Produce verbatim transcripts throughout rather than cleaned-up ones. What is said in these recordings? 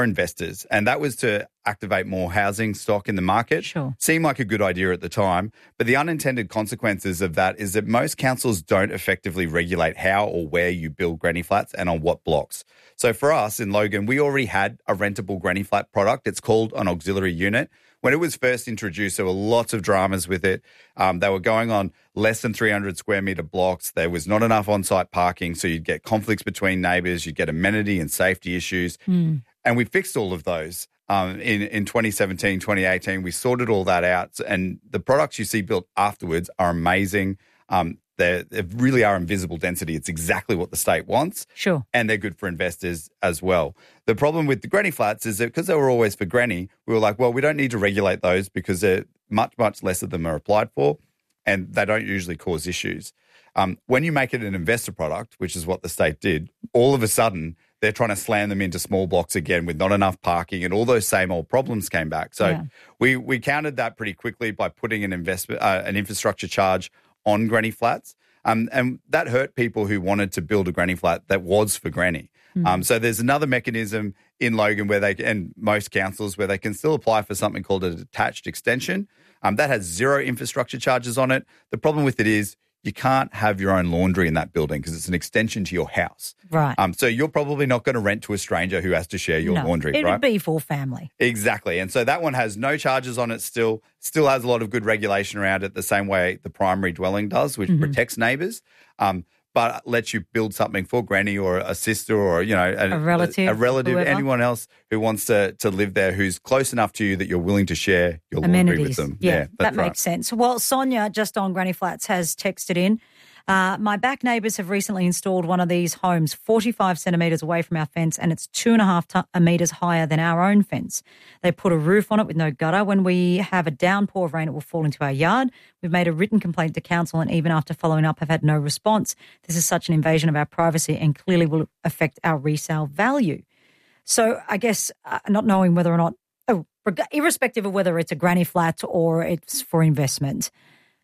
for investors, and that was to activate more housing stock in the market. Sure. Seemed like a good idea at the time, but the unintended consequences of that is that most councils don't effectively regulate how or where you build granny flats and on what blocks. So for us in Logan, we already had a rentable granny flat product. It's called an auxiliary unit. When it was first introduced, there were lots of dramas with it. Um, they were going on less than three hundred square metre blocks. There was not enough on-site parking, so you'd get conflicts between neighbours. You'd get amenity and safety issues. Mm. And we fixed all of those um, in, in twenty seventeen, twenty eighteen. We sorted all that out, and the products you see built afterwards are amazing. Um, they really are invisible density. It's exactly what the state wants. Sure. And they're good for investors as well. The problem with the granny flats is that because they were always for granny, we were like, well, we don't need to regulate those because they're much, much less of them are applied for, and they don't usually cause issues. Um, when you make it an investor product, which is what the state did, all of a sudden they're trying to slam them into small blocks again with not enough parking, and all those same old problems came back. So yeah. we we countered that pretty quickly by putting an investment, uh, an infrastructure charge on granny flats. Um, and that hurt people who wanted to build a granny flat that was for granny. Mm. Um, so there's another mechanism in Logan where they, and most councils, where they can still apply for something called a detached extension. Um, that has zero infrastructure charges on it. The problem with it is you can't have your own laundry in that building because it's an extension to your house. Right. Um, so you're probably not going to rent to a stranger who has to share your no, laundry, it right? would be for family. Exactly. And so that one has no charges on it still, still has a lot of good regulation around it the same way the primary dwelling does, which mm-hmm. protects neighbours, um, but lets you build something for granny or a sister or, you know, a, a relative, a, a relative, whoever. anyone else who wants to, to live there who's close enough to you that you're willing to share your amenities laundry with them. Yeah, yeah that right. makes sense. Well, Sonia, just on granny flats, has texted in. Uh, my back neighbours have recently installed one of these homes forty-five centimetres away from our fence, and it's two and a half t- metres higher than our own fence. They put a roof on it with no gutter. When we have a downpour of rain, it will fall into our yard. We've made a written complaint to council, and even after following up, have had no response. This is such an invasion of our privacy and clearly will affect our resale value. So I guess uh, not knowing whether or not, oh, irrespective of whether it's a granny flat or it's for investment,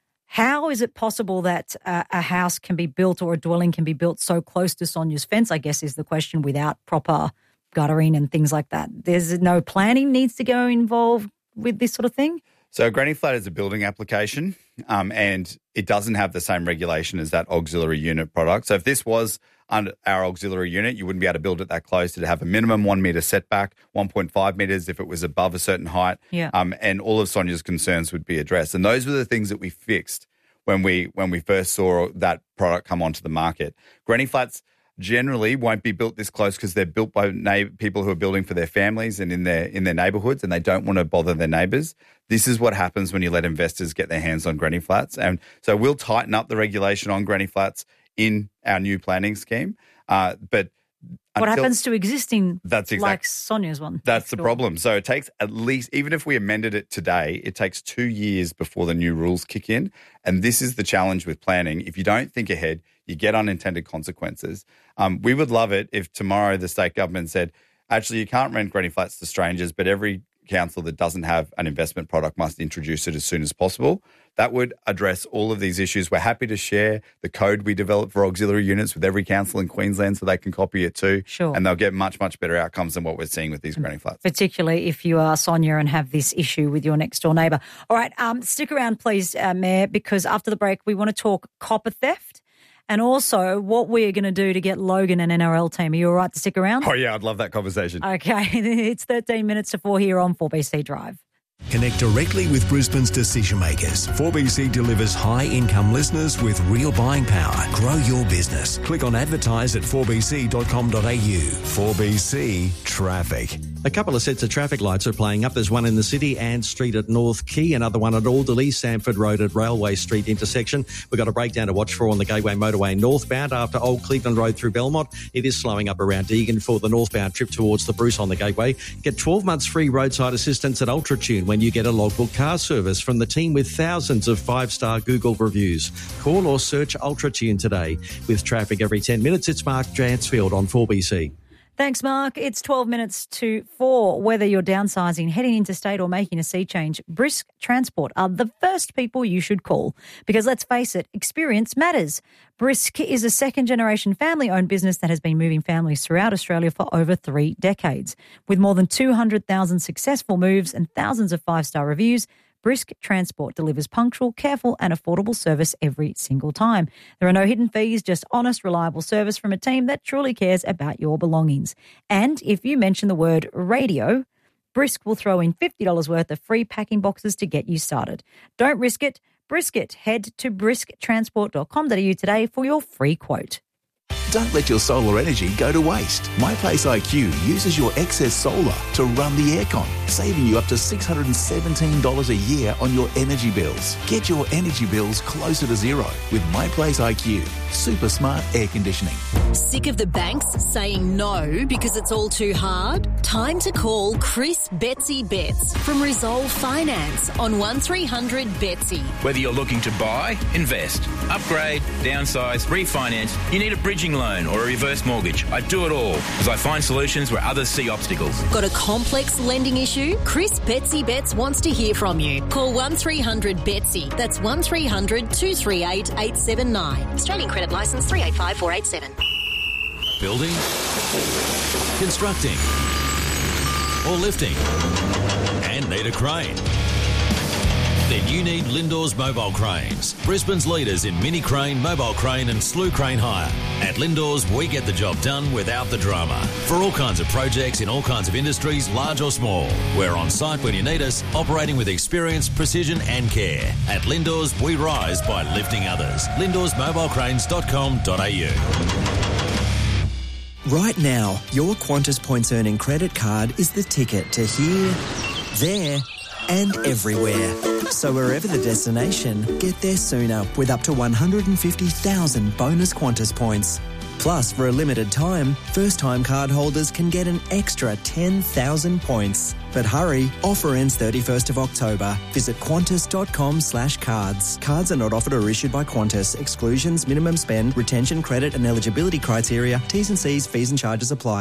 how is it possible that uh, a house can be built or a dwelling can be built so close to Sonia's fence, I guess, is the question, without proper guttering and things like that? There's no planning needs to go involved with this sort of thing? So a granny flat is a building application um, and it doesn't have the same regulation as that auxiliary unit product. So if this was under our auxiliary unit, you wouldn't be able to build it that close. It'd have a minimum one metre setback, one point five metres if it was above a certain height. Yeah. Um, and all of Sonia's concerns would be addressed. And those were the things that we fixed when we when we first saw that product come onto the market. Granny flats generally won't be built this close because they're built by na- people who are building for their families and in their in their neighbourhoods, and they don't want to bother their neighbours. This is what happens when you let investors get their hands on granny flats. And so we'll tighten up the regulation on granny flats in our new planning scheme. Uh, but what happens to existing, that's exact, like Sonia's one? That's the problem. So it takes at least, even if we amended it today, it takes two years before the new rules kick in. And this is the challenge with planning. If you don't think ahead, you get unintended consequences. Um, we would love it if tomorrow the state government said, actually, you can't rent granny flats to strangers, but every council that doesn't have an investment product must introduce it as soon as possible. That would address all of these issues. We're happy to share the code we developed for auxiliary units with every council in Queensland so they can copy it too. Sure. And they'll get much, much better outcomes than what we're seeing with these granny flats. Particularly if you are Sonia and have this issue with your next door neighbour. All right, um, stick around please, uh, Mayor, because after the break we want to talk copper theft and also what we're going to do to get Logan an N R L team. Are you all right to stick around? Oh, yeah, I'd love that conversation. Okay, it's thirteen minutes to four here on four B C Drive. Connect directly with Brisbane's decision makers. four B C delivers high-income listeners with real buying power. Grow your business. Click on advertise at four b c dot com dot a u. four B C Traffic. A couple of sets of traffic lights are playing up. There's one in the City Ann Street at North Quay, another one at Alderley, Sanford Road at Railway Street intersection. We've got a breakdown to watch for on the Gateway Motorway northbound after Old Cleveland Road through Belmont. It is slowing up around Deagon for the northbound trip towards the Bruce on the Gateway. Get twelve months free roadside assistance at UltraTune when you get a logbook car service from the team with thousands of five-star Google reviews. Call or search UltraTune today. With traffic every ten minutes, it's Mark Dransfield on four B C. Thanks, Mark. It's twelve minutes to four. Whether you're downsizing, heading interstate or making a sea change, Brisk Transport are the first people you should call because, let's face it, experience matters. Brisk is a second-generation family-owned business that has been moving families throughout Australia for over three decades. With more than two hundred thousand successful moves and thousands of five-star reviews, Brisk Transport delivers punctual, careful and affordable service every single time. There are no hidden fees, just honest, reliable service from a team that truly cares about your belongings. And if you mention the word radio, Brisk will throw in fifty dollars worth of free packing boxes to get you started. Don't risk it, brisk it. Head to brisk transport dot com dot a u today for your free quote. Don't let your solar energy go to waste. MyPlace I Q uses your excess solar to run the aircon, saving you up to six hundred seventeen dollars a year on your energy bills. Get your energy bills closer to zero with MyPlace I Q. Super smart air conditioning. Sick of the banks saying no because it's all too hard? Time to call Chris Betsy Betts from Resolve Finance on one three hundred Betsy. Whether you're looking to buy, invest, upgrade, downsize, refinance, you need a bridging loan or a reverse mortgage. I do it all as I find solutions where others see obstacles. Got a complex lending issue? Chris Betsy Betts wants to hear from you. Call one three hundred Betsy. That's one three hundred two three eight eight seven nine. Australian Credit Licence three eight five four eight seven. Building, constructing, or lifting, and need a crane? Then you need Lindor's Mobile Cranes, Brisbane's leaders in mini crane, mobile crane and slew crane hire. At Lindor's, we get the job done without the drama. For all kinds of projects in all kinds of industries, large or small. We're on site when you need us, operating with experience, precision and care. At Lindor's, we rise by lifting others. lindors mobile cranes dot com dot a u. Right now, your Qantas Points Earning credit card is the ticket to here, there and everywhere. So wherever the destination, get there sooner with up to one hundred fifty thousand bonus Qantas points. Plus, for a limited time, first-time card holders can get an extra ten thousand points. But hurry, offer ends thirty-first of October. Visit qantas dot com slash cards. Cards are not offered or issued by Qantas. Exclusions, minimum spend, retention, credit and eligibility criteria, T's and C's, fees and charges apply.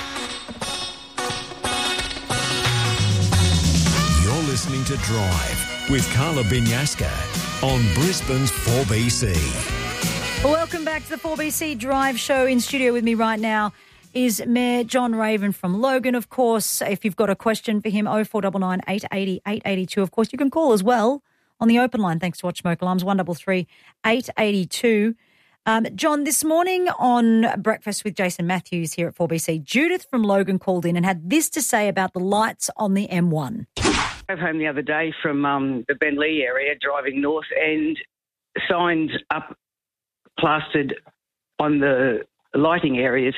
You're listening to Drive with Carla Binyaska on Brisbane's four B C. Welcome back to the four B C Drive Show. In studio with me right now is Mayor John Raven from Logan, of course. If you've got a question for him, oh four nine nine, eight eight zero, eight eight two. Of course, you can call as well on the open line, thanks to Watch Smoke Alarms, one three three, eight eight two. Um, John, this morning on Breakfast with Jason Matthews here at four B C, Judith from Logan called in and had this to say about the lights on the M one. I drove home the other day from um, the Bentley area, driving north, and signs up plastered on the lighting areas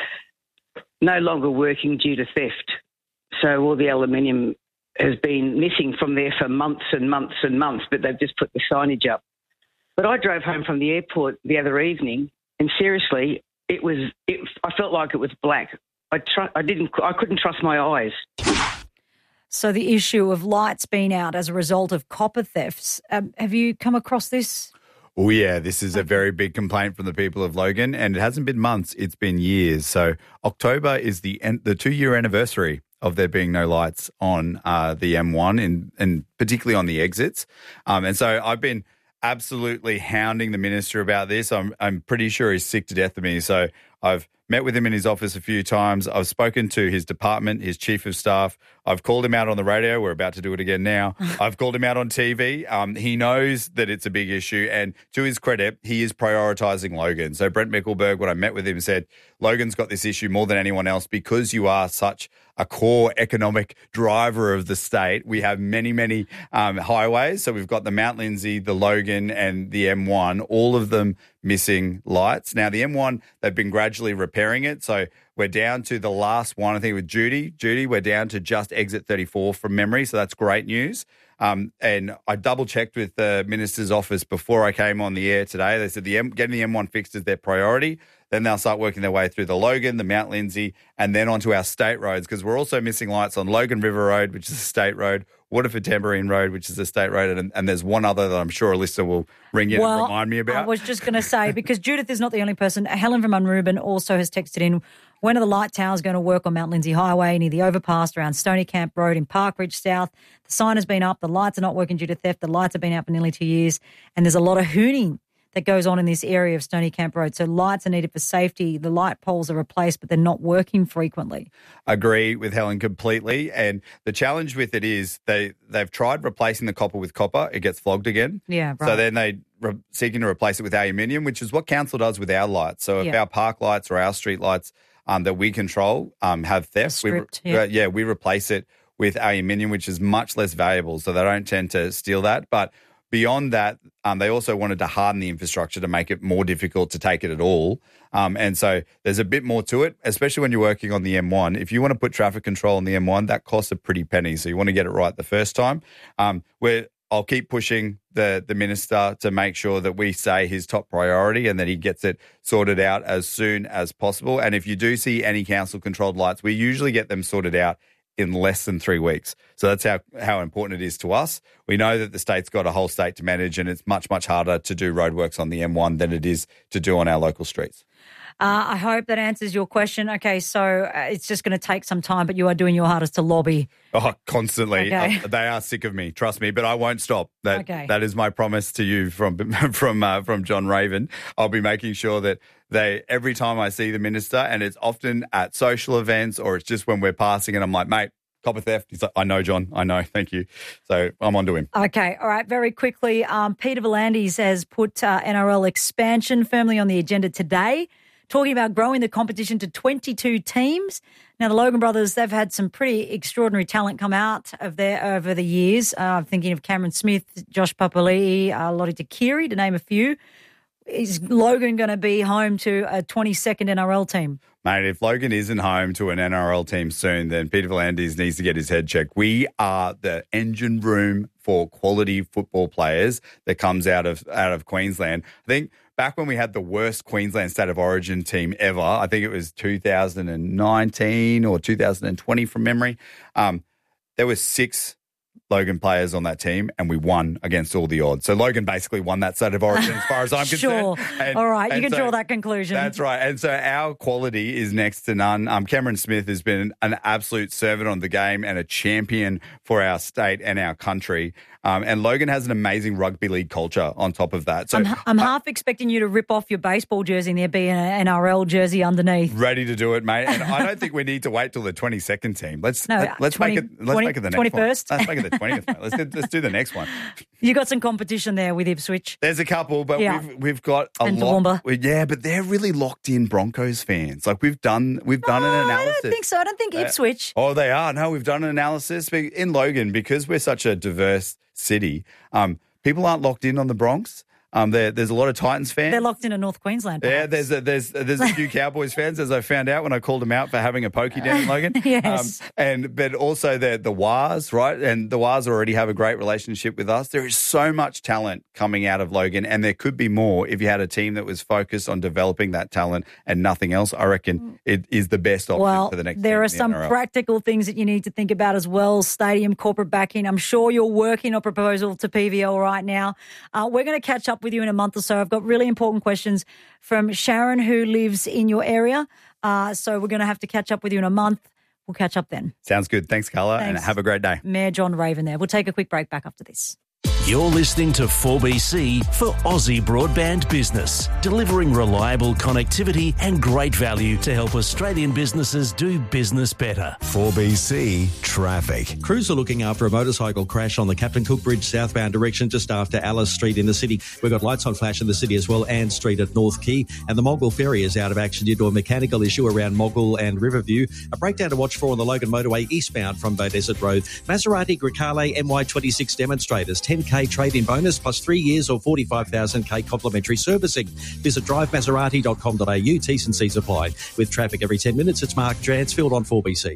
no longer working due to theft. So all the aluminium has been missing from there for months and months and months, but they've just put the signage up. But I drove home from the airport the other evening, and seriously, it was. It, I felt like it was black. I tr- I didn't. I couldn't trust my eyes. So the issue of lights being out as a result of copper thefts. Um, have you come across this? Oh, yeah, this is a very big complaint from the people of Logan, and it hasn't been months, it's been years. So October is the en- the two-year anniversary of there being no lights on uh, the M one, and, and particularly on the exits. Um, and so I've been absolutely hounding the minister about this. I'm I'm pretty sure he's sick to death of me. So I've met with him in his office a few times. I've spoken to his department, his chief of staff. I've called him out on the radio. We're about to do it again now. I've called him out on T V. Um, he knows that it's a big issue. And to his credit, he is prioritising Logan. So Brent Mickelberg, when I met with him, said, Logan's got this issue more than anyone else because you are such a core economic driver of the state. We have many, many um, highways. So we've got the Mount Lindsay, the Logan and the M one, all of them missing lights. Now, the M one, they've been gradually repairing it. So we're down to the last one, I think, with Judy. Judy, we're down to just exit thirty-four from memory. So that's great news. Um, and I double-checked with the minister's office before I came on the air today. They said the M, getting the M one fixed is their priority. Then they'll start working their way through the Logan, the Mount Lindsay, and then onto our state roads, because we're also missing lights on Logan River Road, which is a state road, Waterford Tamborine Road, which is a state road, and, and there's one other that I'm sure a listener will ring in well, and remind me about. I was just going to say, because Judith is not the only person. Helen from Unruben also has texted in, When are the light towers going to work on Mount Lindsay Highway near the overpass around Stony Camp Road in Parkridge South? The sign has been up. The lights are not working due to theft. The lights have been out for nearly two years. And there's a lot of hooning that goes on in this area of Stony Camp Road. So lights are needed for safety. The light poles are replaced, but they're not working frequently. Agree with Helen completely. And the challenge with it is they, they've tried replacing the copper with copper. It gets flogged again. Yeah, right. So then they re- seeking to replace it with aluminium, which is what council does with our lights. So if Yeah. our park lights or our street lights um, that we control um, have theft, Stripped, we, yeah. uh, yeah, we replace it with aluminium, which is much less valuable. So they don't tend to steal that. But beyond that, um, they also wanted to harden the infrastructure to make it more difficult to take it at all. Um, and so there's a bit more to it, especially when you're working on the M one. If you want to put traffic control on the M one, that costs a pretty penny. So you want to get it right the first time. Um, we're, I'll keep pushing the, the minister to make sure that we say his top priority and that he gets it sorted out as soon as possible. And if you do see any council-controlled lights, we usually get them sorted out in less than three weeks. So that's how, how important it is to us. We know that the state's got a whole state to manage, and it's much, much harder to do roadworks on the M one than it is to do on our local streets. Uh, I hope that answers your question. Okay, so uh, it's just going to take some time, but you are doing your hardest to lobby. Oh, constantly. Okay. Uh, they are sick of me, trust me, but I won't stop. That Okay. that is my promise to you from from uh, from John Raven. I'll be making sure that they every time I see the minister, and it's often at social events or it's just when we're passing and I'm like, mate, copper theft. He's like, I know, John. I know. Thank you. So I'm on to him. Okay, all right, very quickly. Um, Peter V'landys has put uh, N R L expansion firmly on the agenda today, talking about growing the competition to twenty-two teams. Now, the Logan brothers, they've had some pretty extraordinary talent come out of there over the years. Uh, I'm thinking of Cameron Smith, Josh Papali'i, uh, Lottie Takiri, to name a few. Is Logan going to be home to a twenty-second N R L team? Mate, if Logan isn't home to an N R L team soon, then Peter V'landys needs to get his head checked. We are the engine room for quality football players that comes out of out of Queensland. I think back when we had the worst Queensland State of Origin team ever, I think it was two thousand nineteen or two thousand twenty from memory, um, there were six Logan players on that team, and we won against all the odds. So Logan basically won that State of Origin as far as I'm Sure. concerned. And, All right, you and can so- draw that conclusion. That's right. And so our quality is next to none. Um, Cameron Smith has been an absolute servant on the game and a champion for our state and our country. Um, and Logan has an amazing rugby league culture on top of that. So I'm, I'm half expecting you to rip off your baseball jersey and there be an N R L jersey underneath. ready to do it, mate. And I don't think we need to wait till the twenty-second team. Let's No, let, let's twenty make it. Let's twenty make it the next twenty-first. one. Let's make it the twentieth. Mate. Let's do, let's do the next one. You got some competition there with Ipswich. There's a couple, but Yeah. we've we've got a And lot. Toowoomba. we- Yeah, but they're really locked in Broncos fans. Like we've done, we've done Oh, an I analysis. don't think so. I don't think Uh, Ipswich. Oh, they are. No, we've done an analysis But in Logan because we're such a diverse city. Um, people aren't locked in on the Bronx. Um, there, there's a lot of Titans fans. They're locked into North Queensland. Yeah, perhaps. there's a, there's there's a few Cowboys fans, as I found out when I called them out for having a pokey down in Logan. Yes. Um, and but also the the Wars, right? And the Wars already have a great relationship with us. There is so much talent coming out of Logan, and there could be more if you had a team that was focused on developing that talent and nothing else. I reckon it is the best option Well, for the next. there team are in the some N R L. practical things that you need to think about as well. Stadium, corporate backing. I'm sure you're working on a proposal to P V L right now. Uh, we're going to catch up with you in a month or so. I've got really important questions from Sharon, who lives in your area. Uh, so we're going to have to catch up with you in a month. We'll catch up then. Sounds good. Thanks, Carla, and Thanks. have a great day. Mayor John Raven there. We'll take a quick break back after this. You're listening to four B C for Aussie Broadband Business, delivering reliable connectivity and great value to help Australian businesses do business better. four B C Traffic. Crews are looking after a motorcycle crash on the Captain Cook Bridge southbound direction just after Alice Street in the city. We've got lights on flash in the city as well, Ann Street at North Quay. And the Mogul Ferry is out of action due to a mechanical issue around Mogul and Riverview. A breakdown to watch for on the Logan Motorway eastbound from Beaudesert Road. Maserati Grecale M Y twenty-six demonstrators, ten K trade-in bonus plus three years or forty-five thousand K complimentary servicing. Visit drive maserati dot com dot a u. T's and C's apply. With traffic every ten minutes, it's Mark Dransfield on four B C.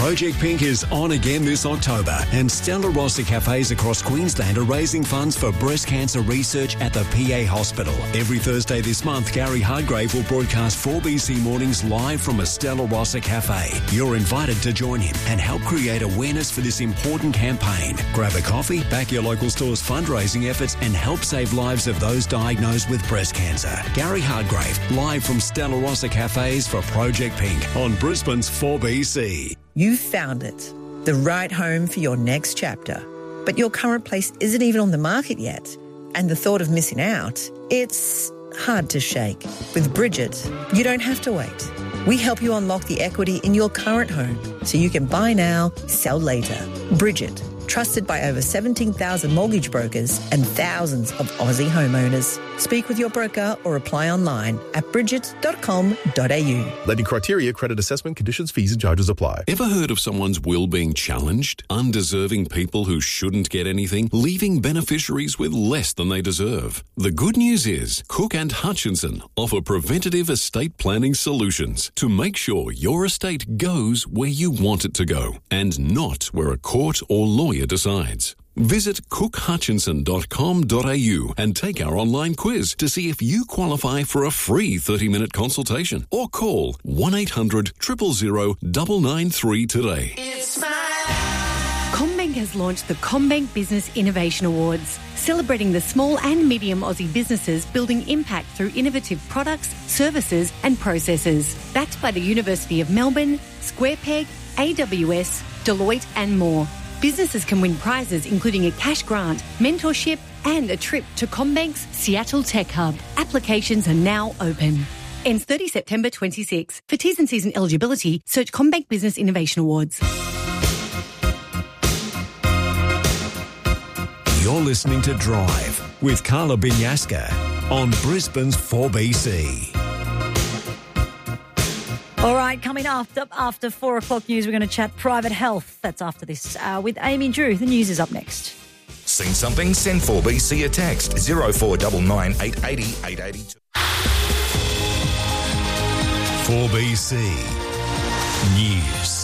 Project Pink is on again this October, and Stella Rossa cafes across Queensland are raising funds for breast cancer research at the P A Hospital. Every Thursday this month, Gary Hardgrave will broadcast four B C Mornings live from a Stella Rossa cafe. You're invited to join him and help create awareness for this important campaign. Grab a coffee, back your local store's fundraising efforts, and help save lives of those diagnosed with breast cancer. Gary Hardgrave, live from Stella Rossa cafes for Project Pink on Brisbane's four B C. You've found it, the right home for your next chapter. But your current place isn't even on the market yet. And the thought of missing out, it's hard to shake. With Bridget, you don't have to wait. We help you unlock the equity in your current home so you can buy now, sell later. Bridget, trusted by over seventeen thousand mortgage brokers and thousands of Aussie homeowners. Speak with your broker or apply online at bridget dot com dot a u. Lending criteria, credit assessment, conditions, fees and charges apply. Ever heard of someone's will being challenged? Undeserving people who shouldn't get anything, leaving beneficiaries with less than they deserve. The good news is Cook and Hutchinson offer preventative estate planning solutions to make sure your estate goes where you want it to go and not where a court or lawyer decides. Visit cook hutchinson dot com dot a u and take our online quiz to see if you qualify for a free thirty minute consultation, or call one eight hundred zero zero zero nine nine three today. CommBank has launched the CommBank Business Innovation Awards, celebrating the small and medium Aussie businesses building impact through innovative products, services and processes. Backed by the University of Melbourne, SquarePeg, A W S, Deloitte and more. Businesses can win prizes including a cash grant, mentorship and a trip to CommBank's Seattle Tech Hub. Applications are now open. Ends thirtieth September twenty-six. For T's and C's and eligibility, search CommBank Business Innovation Awards. You're listening to Drive with Carla Binyaska on Brisbane's four B C. All right, coming after after four o'clock news, we're going to chat private health. That's after this uh, with Amy Drew. The news is up next. Seen something? Send four B C a text zero four nine nine eight eight zero eight eight two. four B C News.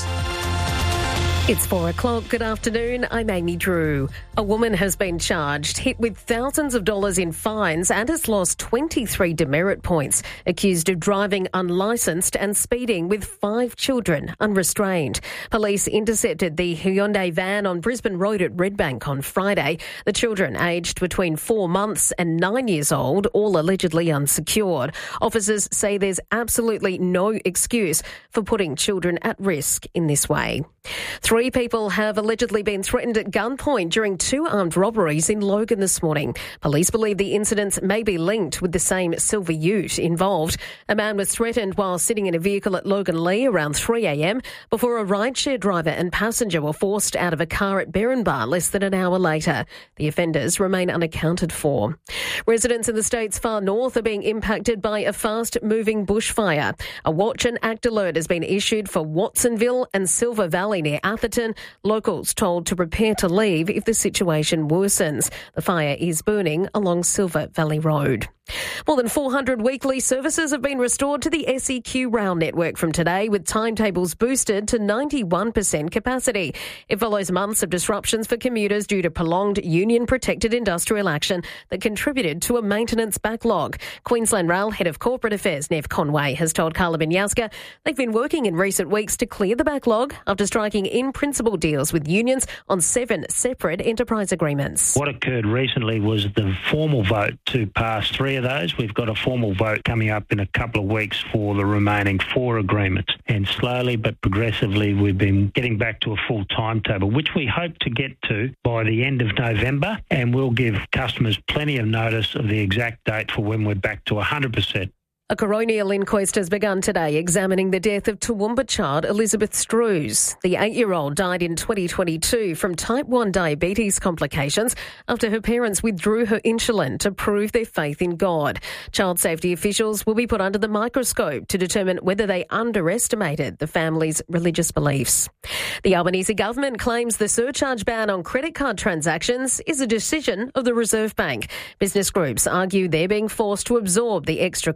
It's four o'clock. Good afternoon. I'm Amy Drew. A woman has been charged, hit with thousands of dollars in fines and has lost twenty-three demerit points, accused of driving unlicensed and speeding with five children unrestrained. Police intercepted the Hyundai van on Brisbane Road at Redbank on Friday. The children, aged between four months and nine years old, all allegedly unsecured. Officers say there's absolutely no excuse for putting children at risk in this way. Three people have allegedly been threatened at gunpoint during two armed robberies in Logan this morning. Police believe the incidents may be linked with the same silver ute involved. A man was threatened while sitting in a vehicle at Logan Lee around three a m before a rideshare driver and passenger were forced out of a car at Berrinbar less than an hour later. The offenders remain unaccounted for. Residents in the state's far north are being impacted by a fast-moving bushfire. A watch and act alert has been issued for Watsonville and Silver Valley near Atherton. Locals told to prepare to leave if the situation worsens. The fire is burning along Silver Valley Road. More than four hundred weekly services have been restored to the S E Q rail network from today, with timetables boosted to ninety-one percent capacity. It follows months of disruptions for commuters due to prolonged union-protected industrial action that contributed to a maintenance backlog. Queensland Rail Head of Corporate Affairs, Nev Conway, has told Carla Binyaska they've been working in recent weeks to clear the backlog after striking in-principle deals with unions on seven separate enterprise agreements. What occurred recently was the formal vote to pass three of those. We've got a formal vote coming up in a couple of weeks for the remaining four agreements. And slowly but progressively, we've been getting back to a full timetable, which we hope to get to by the end of November. And we'll give customers plenty of notice of the exact date for when we're back to one hundred percent. A coronial inquest has begun today examining the death of Toowoomba child Elizabeth Strews. The eight-year-old died in twenty twenty-two from type one diabetes complications after her parents withdrew her insulin to prove their faith in God. Child safety officials will be put under the microscope to determine whether they underestimated the family's religious beliefs. The Albanese government claims the surcharge ban on credit card transactions is a decision of the Reserve Bank. Business groups argue they're being forced to absorb the extra cost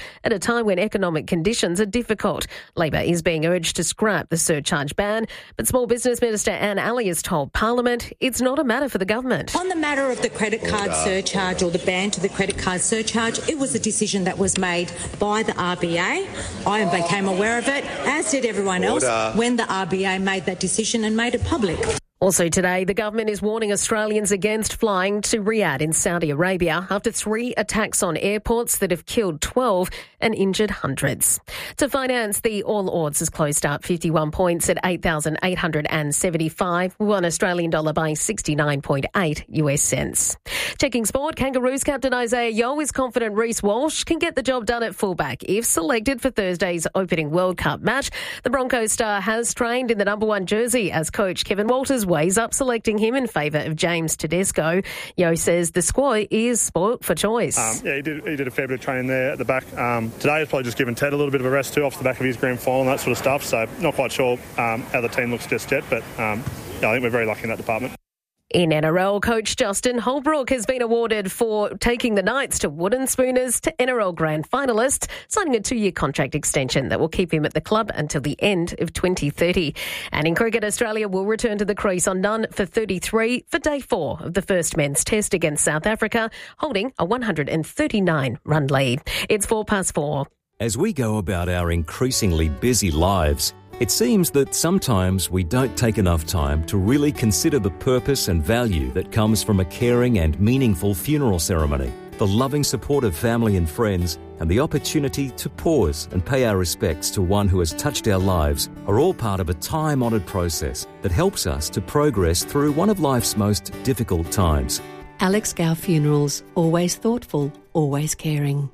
at a time when economic conditions are difficult. Labor is being urged to scrap the surcharge ban, but Small Business Minister Anne Alley has told Parliament it's not a matter for the government. On the matter of the credit card Order. surcharge or the ban to the credit card surcharge, it was a decision that was made by the R B A. I became aware of it, as did everyone else, Order. when the R B A made that decision and made it public. Also today, the government is warning Australians against flying to Riyadh in Saudi Arabia after three attacks on airports that have killed twelve and injured hundreds. To finance, the All Ords has closed up fifty-one points at eight thousand eight hundred seventy-five, one Australian dollar by sixty-nine point eight US cents. Checking sport, Kangaroos captain Isaiah Yeo is confident Reece Walsh can get the job done at fullback if selected for Thursday's opening World Cup match. The Broncos star has trained in the number one jersey as coach Kevin Walters weighs up selecting him in favour of James Tedesco. Yeo says the squad is spoilt for choice. Um, yeah, he did, he did a fair bit of training there at the back. Um, today he's probably just given Ted a little bit of a rest too off the back of his grand final and that sort of stuff. So not quite sure um, how the team looks just yet, but um, yeah, I think we're very lucky in that department. In N R L, coach Justin Holbrook has been awarded for taking the Knights to Wooden Spooners to N R L Grand Finalists, signing a two-year contract extension that will keep him at the club until the end of twenty thirty. And in cricket, Australia will return to the crease on none for thirty-three for day four of the first men's test against South Africa, holding a one hundred thirty-nine run lead. It's four past four. As we go about our increasingly busy lives, it seems that sometimes we don't take enough time to really consider the purpose and value that comes from a caring and meaningful funeral ceremony. The loving support of family and friends and the opportunity to pause and pay our respects to one who has touched our lives are all part of a time-honoured process that helps us to progress through one of life's most difficult times. Alex Gow Funerals. Always thoughtful, always caring.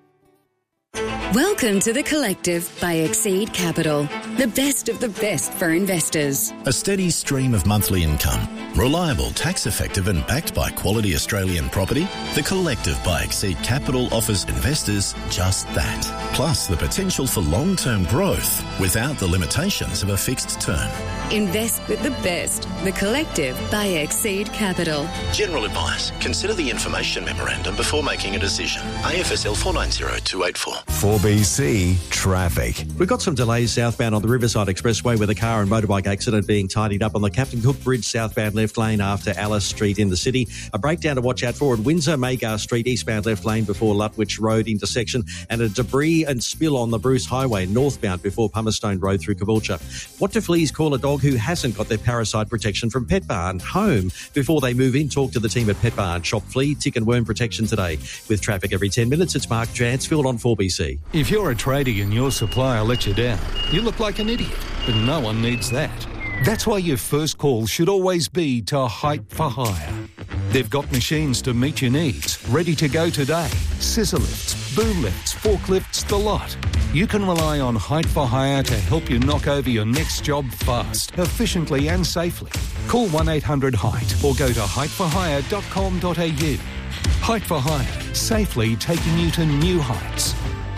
Welcome to The Collective by Exceed Capital, the best of the best for investors. A steady stream of monthly income, reliable, tax-effective and backed by quality Australian property, The Collective by Exceed Capital offers investors just that. Plus the potential for long-term growth without the limitations of a fixed term. Invest with the best. The Collective by Exceed Capital. General advice. Consider the information memorandum before making a decision. A F S L four nine zero two eight four. four B C Traffic. We've got some delays southbound on the Riverside Expressway with a car and motorbike accident being tidied up on the Captain Cook Bridge southbound left lane after Alice Street in the city. A breakdown to watch out for at Windsor Maygar Street eastbound left lane before Lutwich Road intersection, and a debris and spill on the Bruce Highway northbound before Pumerstone Road through Caboolture. What do fleas call a dog who hasn't got their parasite protection from Pet Barn home before they move in? Talk to the team at Pet Barn. Shop flea, tick and worm protection today. With traffic every ten minutes, it's Mark Jansfield on four B C. If you're a tradie and your supplier lets you down, you look like an idiot, but no one needs that. That's why your first call should always be to Height for Hire. They've got machines to meet your needs, ready to go today. Scissor lifts, boom lifts, forklifts, the lot. You can rely on Height for Hire to help you knock over your next job fast, efficiently and safely. Call one eight hundred height or go to height for hire dot com dot a u. Height for Hire, safely taking you to new heights.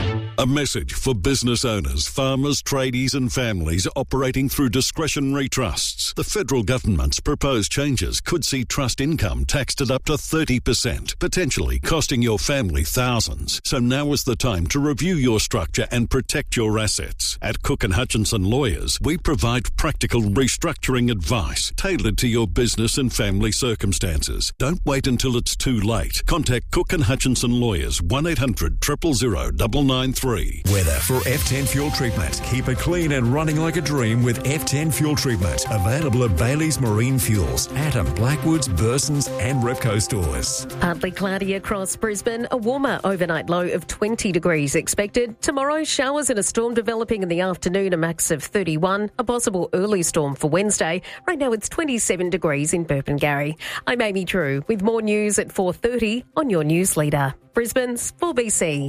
A message for business owners, farmers, tradies and families operating through discretionary trusts. The federal government's proposed changes could see trust income taxed at up to thirty percent, potentially costing your family thousands. So now is the time to review your structure and protect your assets. At Cook and Hutchinson Lawyers, we provide practical restructuring advice tailored to your business and family circumstances. Don't wait until it's too late. Contact Cook and Hutchinson Lawyers, one eight hundred, zero zero zero, nine nine three. Weather for F ten Fuel Treatment. Keep it clean and running like a dream with F ten Fuel Treatment. Available at Bailey's Marine Fuels, Atom, Blackwoods, Bursons and Repco stores. Partly cloudy across Brisbane, a warmer overnight low of twenty degrees expected. Tomorrow, showers and a storm developing in the afternoon, a max of thirty-one. A possible early storm for Wednesday. Right now it's twenty-seven degrees in Burpengary. I'm Amy Drew with more news at four thirty on your news leader. Brisbane's four B C.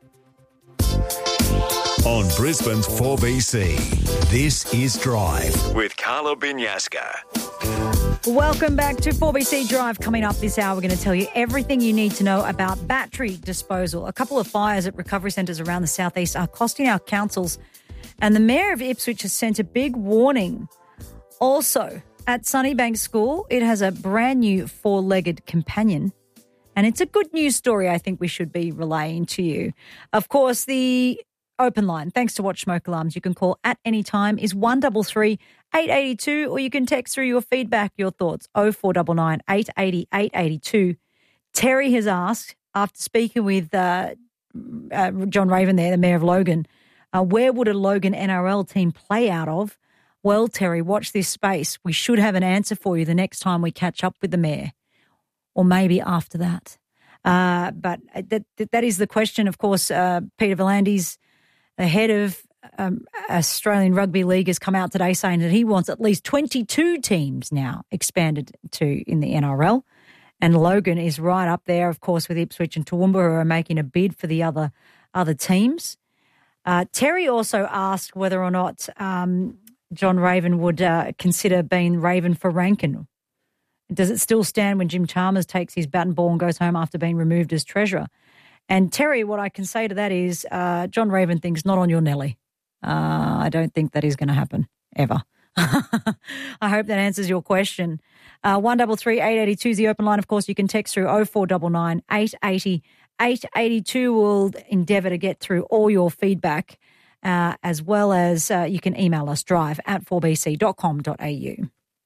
On Brisbane's four B C, this is Drive with Carla Binyaska. Welcome back to four B C Drive. Coming up this hour, we're going to tell you everything you need to know about battery disposal. A couple of fires at recovery centres around the southeast are costing our councils, and the Mayor of Ipswich has sent a big warning. Also, at Sunnybank School, it has a brand new four-legged companion. And it's a good news story I think we should be relaying to you. Of course, the open line, thanks to Watch Smoke Alarms, you can call at any time, is one three three, eight eight two, or you can text through your feedback, your thoughts, oh four nine nine, eight eight oh, eight eight two. Terry has asked, after speaking with uh, uh, John Raven there, the Mayor of Logan, uh, where would a Logan N R L team play out of? Well, Terry, watch this space. We should have an answer for you the next time we catch up with the Mayor, or maybe after that. Uh, but that that is the question. Of course, uh, Peter V'landys, the head of um, Australian Rugby League, has come out today saying that he wants at least twenty-two teams now expanded to in the N R L. And Logan is right up there, of course, with Ipswich and Toowoomba, who are making a bid for the other other teams. Uh, Terry also asked whether or not um, John Raven would uh, consider being Raven for Rankin. Does it still stand when Jim Chalmers takes his bat and ball and goes home after being removed as treasurer? And Terry, what I can say to that is uh, John Raven thinks not on your Nelly. Uh, I don't think that is going to happen ever. I hope that answers your question. Uh, one three three, eight eight two is the open line. Of course, you can text through oh four nine nine, eight eight oh, eight eight two. We'll endeavour to get through all your feedback, uh, as well as uh, you can email us, drive at four b c dot com dot a u.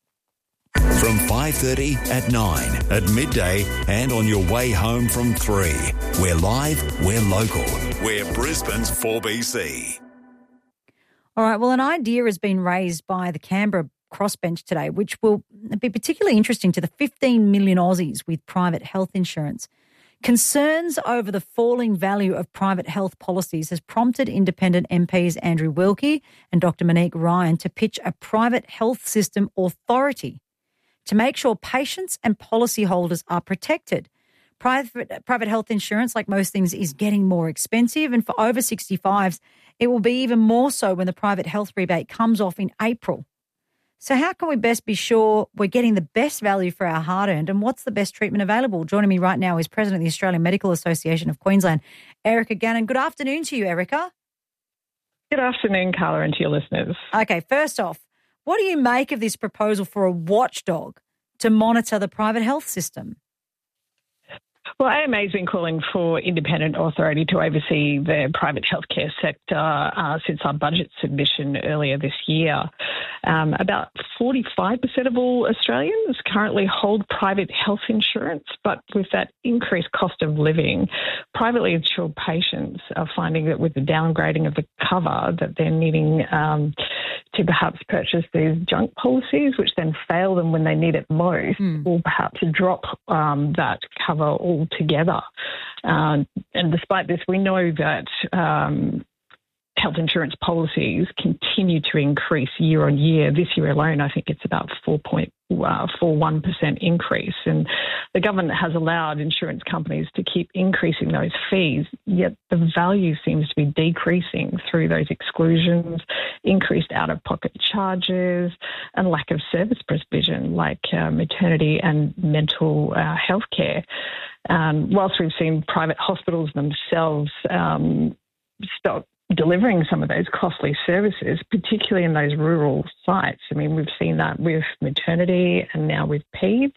From five thirty at nine, at midday and on your way home from three. We're live, we're local, we're Brisbane's four B C. All right, well, an idea has been raised by the Canberra Crossbench today, which will be particularly interesting to the fifteen million Aussies with private health insurance. Concerns over the falling value of private health policies has prompted independent M Ps Andrew Wilkie and Doctor Monique Ryan to pitch a private health system authority to make sure patients and policyholders are protected. Private, private health insurance, like most things, is getting more expensive, and for over sixty-fives, it will be even more so when the private health rebate comes off in April. So how can we best be sure we're getting the best value for our hard-earned, and what's the best treatment available? Joining me right now is President of the Australian Medical Association of Queensland, Erica Gannon. Good afternoon to you, Erica. Good afternoon, Carla, and to your listeners. Okay, first off, what do you make of this proposal for a watchdog to monitor the private health system? Well, A M A has been calling for independent authority to oversee the private healthcare sector uh, since our budget submission earlier this year. Um, about forty-five percent of all Australians currently hold private health insurance, but with that increased cost of living, privately insured patients are finding that with the downgrading of the cover that they're needing um, to perhaps purchase these junk policies, which then fail them when they need it most, mm. or perhaps drop um, that cover altogether. Um, and despite this, we know that um, health insurance policies continue to increase year on year. This year alone, I think it's about four point four one percent increase. And the government has allowed insurance companies to keep increasing those fees, yet the value seems to be decreasing through those exclusions, increased out-of-pocket charges, and lack of service provision like uh, maternity and mental uh, health care. Um, whilst we've seen private hospitals themselves um, stop delivering some of those costly services, particularly in those rural sites. I mean, we've seen that with maternity and now with peds.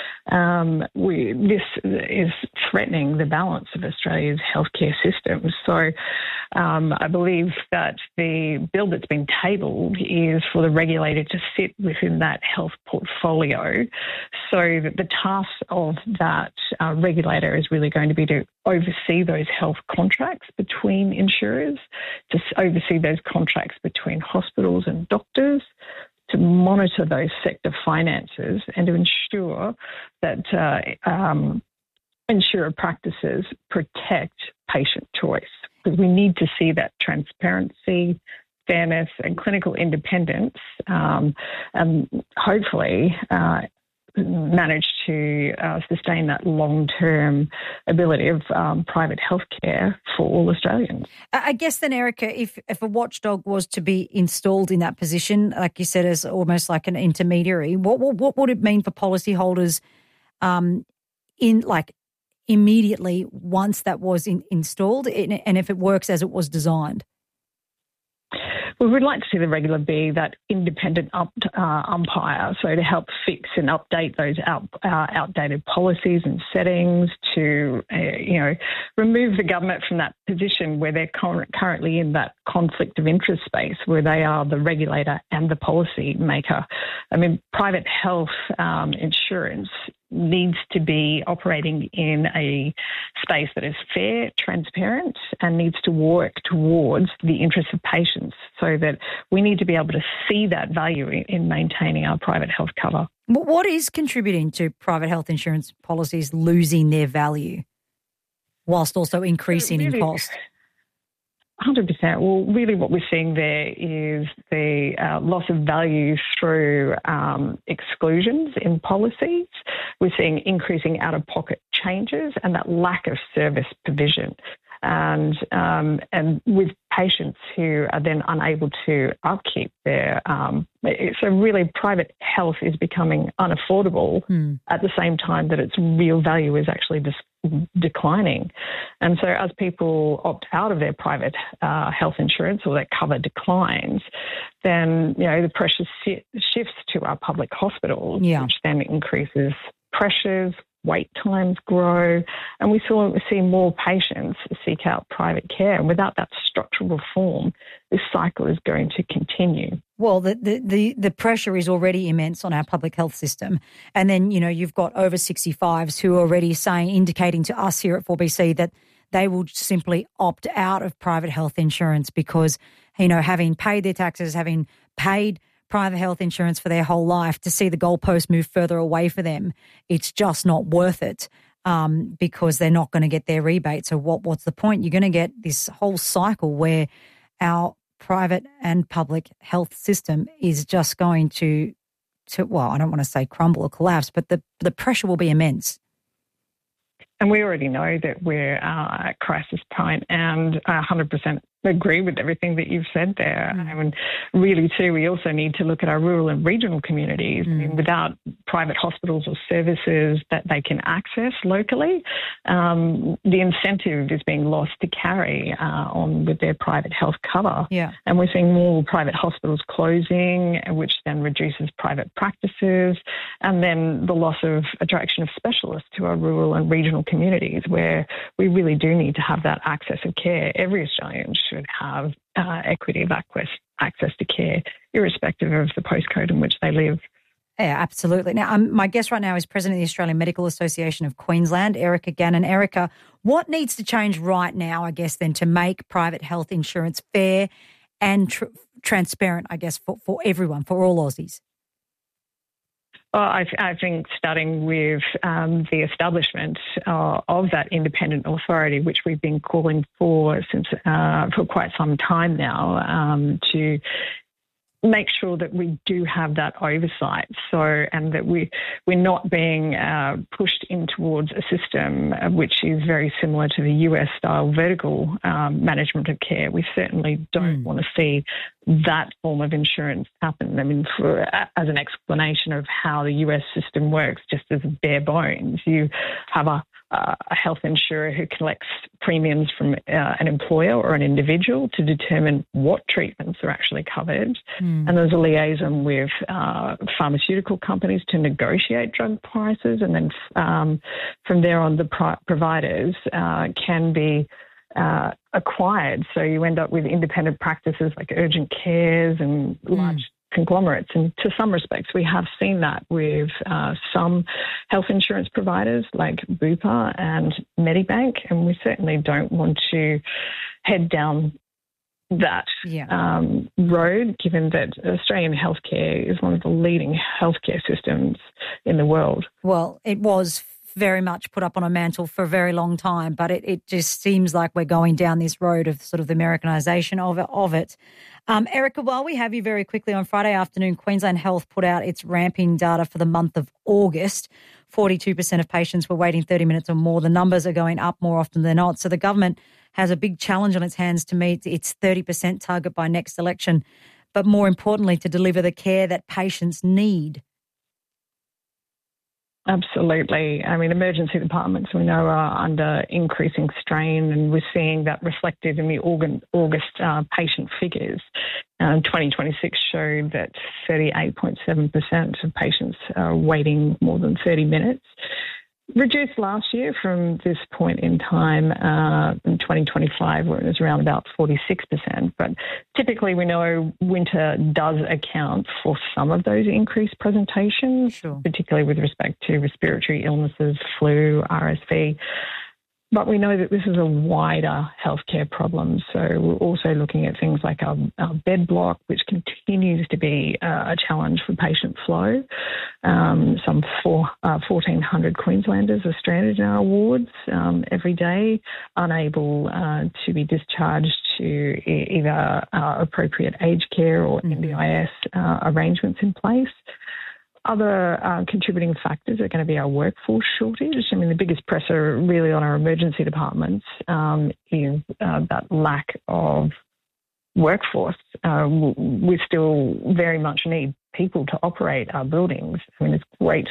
Um, we, this is threatening the balance of Australia's healthcare system. So um, I believe that the bill that's been tabled is for the regulator to sit within that health portfolio, so that the task of that uh, regulator is really going to be to oversee those health contracts between insurers, to oversee those contracts between hospitals and doctors, to monitor those sector finances, and to ensure that uh, um, insurer practices protect patient choice. Because we need to see that transparency, fairness, and clinical independence, um, and hopefully uh, manage to uh, sustain that long-term ability of um, private healthcare for all Australians. I guess then, Erica, if, if a watchdog was to be installed in that position, like you said, as almost like an intermediary, what what, what would it mean for policyholders um, in like immediately once that was in, installed, and if it works as it was designed? we would like to see the regulator be that independent up, uh, umpire, so to help fix and update those out, uh, outdated policies and settings, to uh, you know remove the government from that position where they're cur- currently in that conflict of interest space, where they are the regulator and the policy maker. I mean, private health um, insurance needs to be operating in a space that is fair, transparent, and needs to work towards the interests of patients, so that we need to be able to see that value in, in maintaining our private health cover. What is contributing to private health insurance policies losing their value whilst also increasing really, in cost? one hundred percent. Well, really what we're seeing there is the uh, loss of value through um, exclusions in policies. We're seeing increasing out-of-pocket changes and that lack of service provision. And um, and with patients who are then unable to upkeep their, um, so really private health is becoming unaffordable hmm. at the same time that its real value is actually dis- declining. And so as people opt out of their private uh, health insurance or their cover declines, then, you know, the pressure si- shifts to our public hospitals, yeah. which then increases pressures, wait times grow, and we saw, see more patients seek out private care. And without that structural reform, this cycle is going to continue. Well, the, the, the, the pressure is already immense on our public health system. And then, you know, you've got over sixty-fives who are already saying, indicating to us here at four B C that they will simply opt out of private health insurance because, you know, having paid their taxes, having paid private health insurance for their whole life, to see the goalpost move further away for them, it's just not worth it um, because they're not going to get their rebate. So what, what's the point? You're going to get this whole cycle where our private and public health system is just going to, to well, I don't want to say crumble or collapse, but the, the pressure will be immense. And we already know that we're uh, at crisis point, and I one hundred percent agree with everything that you've said there. Mm. I mean, really, too, we also need to look at our rural and regional communities. Mm. I mean, without private hospitals or services that they can access locally, um, the incentive is being lost to carry uh, on with their private health cover. Yeah. And we're seeing more private hospitals closing, which then reduces private practices, and then the loss of attraction of specialists to our rural and regional communities, where we really do need to have that access of care. Every Australian should have uh, equity of access, access to care, irrespective of the postcode in which they live. Yeah, absolutely. Now, um, my guest right now is President of the Australian Medical Association of Queensland, Erica Gannon. Erica, what needs to change right now, I guess, then, to make private health insurance fair and tr- transparent, I guess, for, for everyone, for all Aussies? Well, I, I think starting with um, the establishment uh, of that independent authority, which we've been calling for since uh, for quite some time now, um, to make sure that we do have that oversight, so and that we we're not being uh, pushed in towards a system which is very similar to the U S style vertical um, management of care. We certainly don't mm. want to see that form of insurance happen. I mean, for, as an explanation of how the U S system works, just as bare bones, you have a Uh, a health insurer who collects premiums from uh, an employer or an individual to determine what treatments are actually covered. Mm. And there's a liaison with uh, pharmaceutical companies to negotiate drug prices. And then um, from there on, the pro- providers uh, can be uh, acquired. So you end up with independent practices like urgent cares and mm. large conglomerates. And to some respects, we have seen that with uh, some health insurance providers like Bupa and Medibank, and we certainly don't want to head down that yeah. um, road, given that Australian healthcare is one of the leading healthcare systems in the world. Well, it was very much put up on a mantle for a very long time, but it, it just seems like we're going down this road of sort of the Americanisation of it. Of it. Um, Erica, while we have you very quickly, on Friday afternoon, Queensland Health put out its ramping data for the month of August. forty-two percent of patients were waiting thirty minutes or more. The numbers are going up more often than not. So the government has a big challenge on its hands to meet its thirty percent target by next election, but more importantly, to deliver the care that patients need. Absolutely. I mean, emergency departments we know are under increasing strain, and we're seeing that reflected in the August uh, patient figures. Uh, twenty twenty-six showed that thirty-eight point seven percent of patients are waiting more than thirty minutes. Reduced last year from this point in time uh, in twenty twenty-five, where it was around about forty-six percent. But typically we know winter does account for some of those increased presentations, sure. particularly with respect to respiratory illnesses, flu, R S V. But we know that this is a wider healthcare problem. So we're also looking at things like our, our bed block, which continues to be uh, a challenge for patient flow. Um, some four, uh, fourteen hundred Queenslanders are stranded in our wards um, every day, unable uh, to be discharged to e- either uh, appropriate aged care or mm-hmm. N D I S uh, arrangements in place. Other uh, contributing factors are going to be our workforce shortage. I mean, the biggest pressure really on our emergency departments um, is uh, that lack of workforce. Uh, we still very much need people to operate our buildings. I mean, it's great to